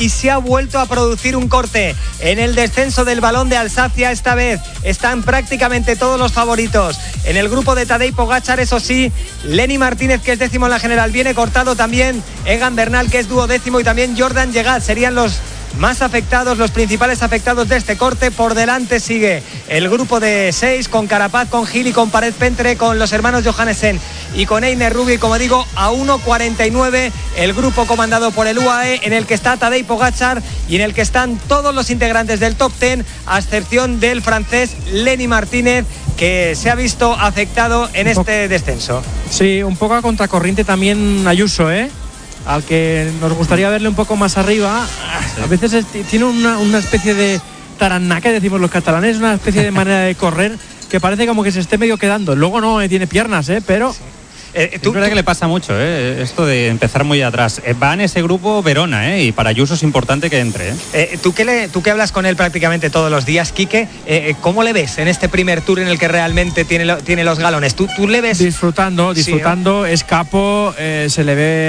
y se ha vuelto a producir un corte en el descenso del Balón de Alsacia. Esta vez están prácticamente todos los favoritos en el grupo de Tadej Pogačar. Eso sí, Lenny Martínez, que es décimo en la general, viene cortado, también Egan Bernal, que es duodécimo, y también Jordan Llegat serían los más afectados, los principales afectados de este corte. Por delante sigue el grupo de 6 con Carapaz, con Gil y con Paret Pentre, con los hermanos Johannesen y con Einer Rubio. Y como digo, a 1.49 el grupo comandado por el UAE, en el que está Tadej Pogačar y en el que están todos los integrantes del top 10, a excepción del francés Lenny Martínez, que se ha visto afectado en este descenso. Sí, un poco a contracorriente también Ayuso, al que nos gustaría verle un poco más arriba. A veces tiene una especie de taraná, que decimos los catalanes, una especie de manera de correr que parece como que se esté medio quedando. Luego no tiene piernas, pero... Es verdad que le pasa mucho, esto de empezar muy atrás. Va en ese grupo Verona, y para Ayuso es importante que entre. Tú que hablas con él prácticamente todos los días, Quique, ¿cómo le ves en este primer tour en el que realmente tiene los galones? ¿Tú le ves? Disfrutando, Sí, ¿no? es capo, se le ve